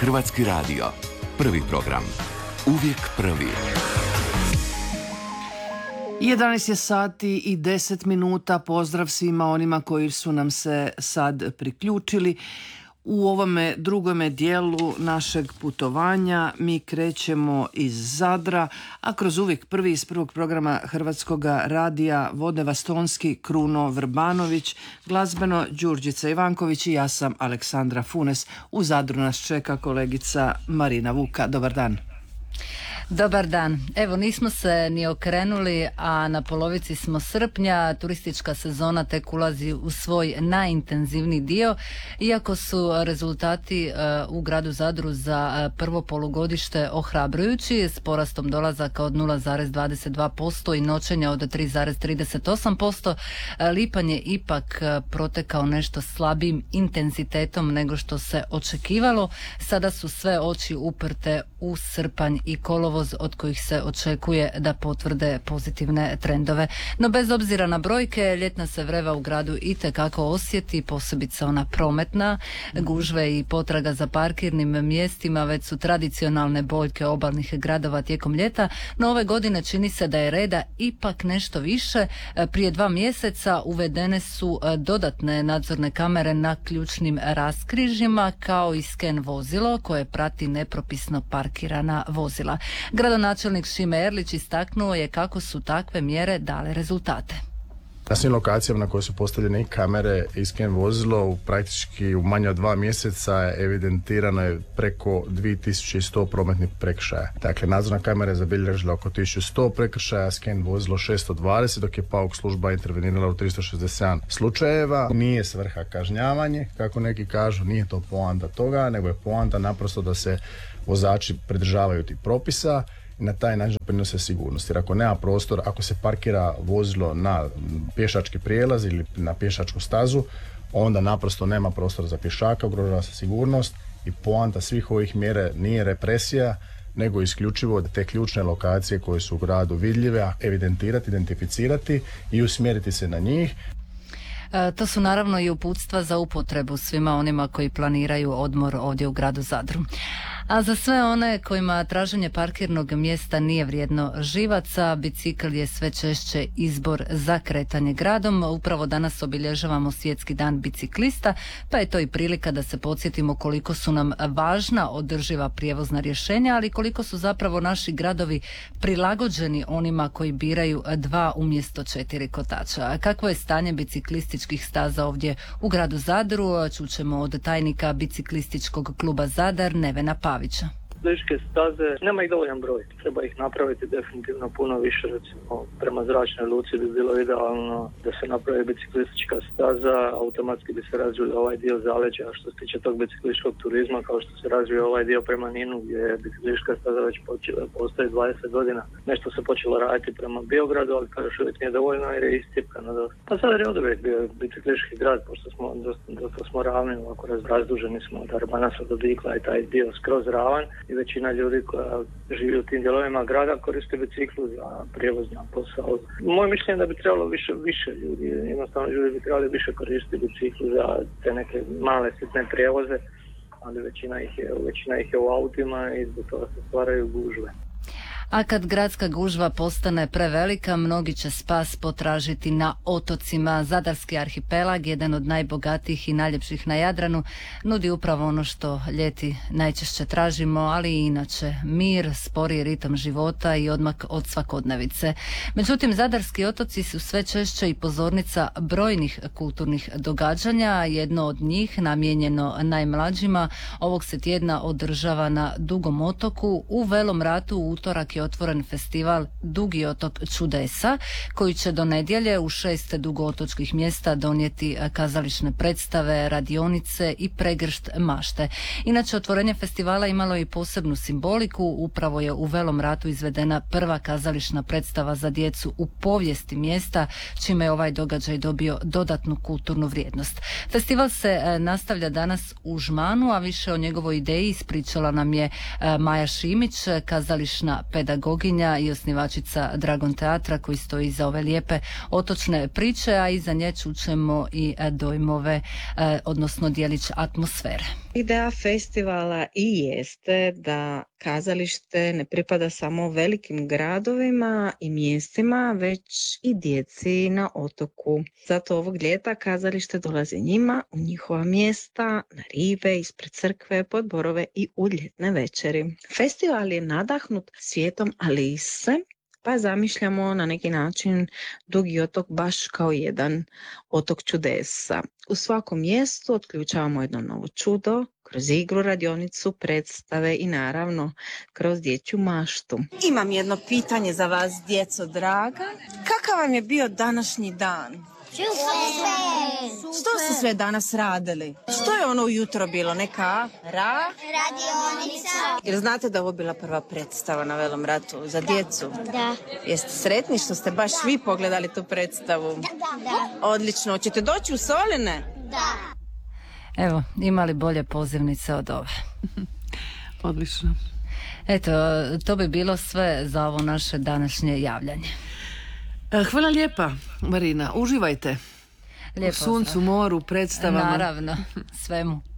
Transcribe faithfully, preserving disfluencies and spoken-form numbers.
Hrvatski radio. Prvi program. Uvijek prvi. jedanaest je sati i deset minuta. Pozdrav svima onima koji su nam se sad priključili. U ovome drugome dijelu našeg putovanja mi krećemo iz Zadra, a kroz uvijek prvi iz prvog programa Hrvatskog radija vode vas tonski Kruno Vrbanović, glazbeno Đurđica Ivanković i ja sam Aleksandra Funes. U Zadru nas čeka kolegica Marina Vuka. Dobar dan. Dobar dan. Evo, nismo se ni okrenuli, a na polovici smo srpnja. Turistička sezona tek ulazi u svoj najintenzivniji dio. Iako su rezultati uh, u gradu Zadru za uh, prvo polugodište ohrabrujući, s porastom dolazaka od nula zarez dvadeset dva posto i noćenja od tri zarez trideset osam posto, uh, lipanj je ipak uh, protekao nešto slabijim intenzitetom nego što se očekivalo. Sada su sve oči uprte u srpanj i kolovoz, od kojih se očekuje da potvrde pozitivne trendove. No bez obzira na brojke, ljetna se vreva u gradu itekako osjeti, posebice ona prometna. Gužve i potraga za parkirnim mjestima već su tradicionalne boljke obalnih gradova tijekom ljeta, no ove godine čini se da je reda ipak nešto više. Prije dva mjeseca uvedene su dodatne nadzorne kamere na ključnim raskrižjima, kao i sken vozilo koje prati nepropisno parkirana vozila. Gradonačelnik Šime Erlić istaknuo je kako su takve mjere dale rezultate. Na svim lokacijama na koje su postavljene i kamere i sken vozilo, u praktički u manje od dva mjeseca evidentirano je preko dvije tisuće sto prometnih prekršaja. Dakle, nadzorna kamera je zabilježila oko tisuću sto prekršaja, sken vozilo šesto dvadeset, dok je pauk služba intervenirala u tristo šezdeset sedam slučajeva. Nije svrha kažnjavanje, kako neki kažu, nije to poanta toga, nego je poanta naprosto da se vozači pridržavaju tih propisa i na taj način prinose sigurnost. Jer ako nema prostor, ako se parkira vozilo na pješački prijelaz ili na pješačku stazu, onda naprosto nema prostora za pješaka, ugrožava se sigurnost i poanta svih ovih mjera nije represija, nego isključivo da te ključne lokacije koje su u gradu vidljive evidentirati, identificirati i usmjeriti se na njih. E, to su naravno i uputstva za upotrebu svima onima koji planiraju odmor ovdje u gradu Zadru. A za sve one kojima traženje parkirnog mjesta nije vrijedno živaca, bicikl je sve češće izbor za kretanje gradom. Upravo danas obilježavamo Svjetski dan biciklista, pa je to i prilika da se podsjetimo koliko su nam važna održiva prijevozna rješenja, ali koliko su zapravo naši gradovi prilagođeni onima koji biraju dva umjesto četiri kotača. Kakvo je stanje biciklističkih staza ovdje u gradu Zadru? Čućemo od tajnika biciklističkog kluba Zadar, Nevena Pavića. Biciklističke staze, nema ih dovoljan broj, treba ih napraviti definitivno puno više, recimo prema zračnoj luci bi bilo idealno da se napravi biciklistička staza, automatski bi se razvio ovaj dio zaleđa što se tiče tog biciklističkog turizma, kao što se razvio ovaj dio prema Ninu gdje je biciklistička staza već počela, postoji dvadeset godina, nešto se počelo raditi prema Beogradu, ali kao još uvijek nije dovoljno jer je iscipkano dosta. A sad je oduvijek bio biciklistički grad, pošto smo dosta, dosta smo ravni, ovako razduženi smo od Arbanasa do Dikla i taj dio skroz ravan. I većina ljudi koja živi u tim dijelovima grada koriste biciklu za prijevoz na posao. Moje mišljenje je da bi trebalo više, više ljudi, jednostavno ljudi bi trebali više koristiti biciklu za te neke male sitne prijevoze, ali većina ih je, većina ih je u autima i zbog toga se stvaraju gužve. A kad gradska gužva postane prevelika, mnogi će spas potražiti na otocima. Zadarski arhipelag, jedan od najbogatijih i najljepših na Jadranu, nudi upravo ono što ljeti najčešće tražimo, ali i inače mir, sporiji ritam života i odmak od svakodnevice. Međutim, zadarski otoci su sve češće i pozornica brojnih kulturnih događanja. Jedno od njih, namijenjeno najmlađima, ovog se tjedna održava na Dugom otoku. U Velom Ratu u utorak je otvoren festival Dugi otok čudesa, koji će do nedjelje u šest dugootočkih mjesta donijeti kazališne predstave, radionice i pregršt mašte. Inače, otvorenje festivala imalo i posebnu simboliku. Upravo je u Velom Ratu izvedena prva kazališna predstava za djecu u povijesti mjesta, čime je ovaj događaj dobio dodatnu kulturnu vrijednost. Festival se nastavlja danas u Žmanu, a više o njegovoj ideji ispričala nam je Maja Šimić, kazališna pedagoga pedagoginja i osnivačica Dragon teatra koji stoji iza ove lijepe otočne priče, a iza nje čućemo i dojmove, odnosno dijelić atmosfere. Ideja festivala i jeste da kazalište ne pripada samo velikim gradovima i mjestima, već i djeci na otoku. Zato ovog ljeta kazalište dolazi njima u njihova mjesta, na rive, ispred crkve, pod borove i u ljetne večeri. Festival je nadahnut svijetom Alise, pa zamišljamo na neki način Dugi otok baš kao jedan otok čudesa. U svakom mjestu otključavamo jedno novo čudo, kroz igru, radionicu, predstave i naravno kroz dječju maštu. Imam jedno pitanje za vas, djeco draga. Kakav vam je bio današnji dan? Što ste sve danas radili? Što je ono ujutro bilo? Neka ra? Radionica. Jer znate da je ovo bila prva predstava na Velom ratu za djecu? Da. Jeste sretni što ste baš vi pogledali tu predstavu? Da. Odlično. Hoćete doći u Soline? Da. Evo, imali bolje pozivnice od ove? Odlično. Eto, to bi bilo sve za ovo naše današnje javljanje. Hvala lijepa, Marina. Uživajte. Lijepo u suncu, moru, predstavama. Naravno, svemu.